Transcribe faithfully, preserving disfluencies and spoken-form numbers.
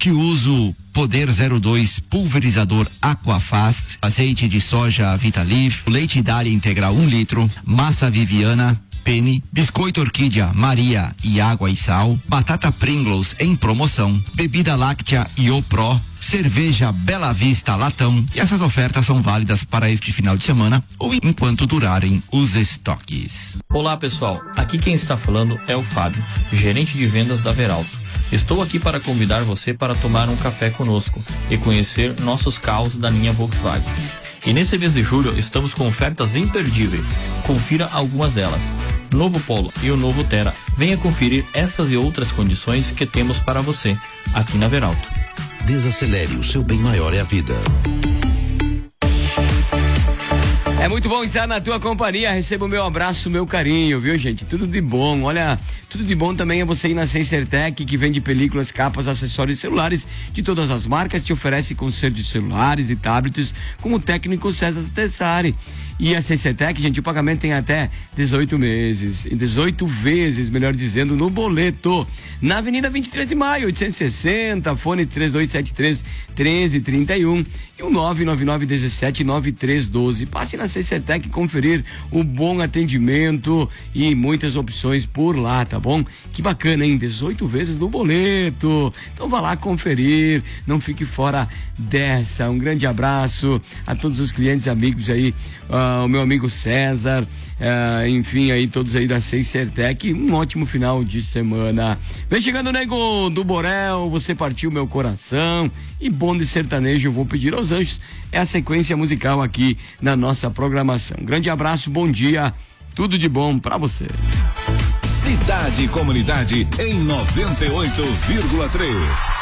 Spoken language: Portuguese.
que uso Poder zero dois pulverizador Aquafast, azeite de soja Vitalif, leite Dália integral um litro, massa Viviana, Penny, biscoito Orquídea, Maria e água e sal, batata Pringles em promoção, bebida láctea Iopro, cerveja Bela Vista latão, e essas ofertas são válidas para este final de semana ou enquanto durarem os estoques. Olá pessoal, aqui quem está falando é o Fábio, gerente de vendas da Veralto. Estou aqui para convidar você para tomar um café conosco e conhecer nossos carros da linha Volkswagen. E nesse mês de julho estamos com ofertas imperdíveis. Confira algumas delas. Novo Polo e o novo Terra. Venha conferir essas e outras condições que temos para você aqui na Veralto. Desacelere, o seu bem maior é a vida. É muito bom estar na tua companhia, receba o meu abraço, o meu carinho, viu gente? Tudo de bom, olha, tudo de bom também é você ir na SensorTech, que vende películas, capas, acessórios e celulares de todas as marcas, te oferece conserto de celulares e tablets com o técnico César Tessari. E a SensorTech, gente, o pagamento tem até dezoito meses, dezoito vezes, melhor dizendo, no boleto. Na Avenida vinte e três de maio, oitocentos e sessenta, fone três dois sete três, um três três um e o nove nove nove um sete nove três um dois. Passe na SensorTech conferir o bom atendimento e muitas opções por lá, tá bom? Que bacana, hein? dezoito vezes no boleto. Então vá lá conferir, não fique fora dessa. Um grande abraço a todos os clientes, amigos aí, uh, o meu amigo César, uh, enfim, aí todos aí da SensorTech. Um ótimo final de semana. Vem chegando, nego do Borel, você partiu meu coração. E bonde sertanejo, eu vou pedir aos anjos. É a sequência musical aqui na nossa programação. Grande abraço, bom dia, tudo de bom pra você. Cidade e Comunidade em noventa e oito vírgula três.